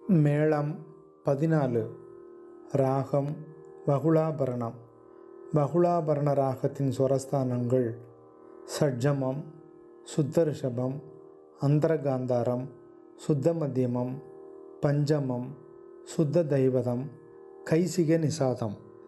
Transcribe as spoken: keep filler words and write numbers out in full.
மேளம் பதினாலு. ராகம் வகுளாபரணம். வகுளாபரண ராகத்தின் ஸ்வரஸ்தானங்கள் சட்ஜமம், சுத்த ரிஷபம், அந்தரகாந்தாரம், சுத்த மத்தியமம், பஞ்சமம், சுத்த தைவதம், கைசிக நிசாதம்.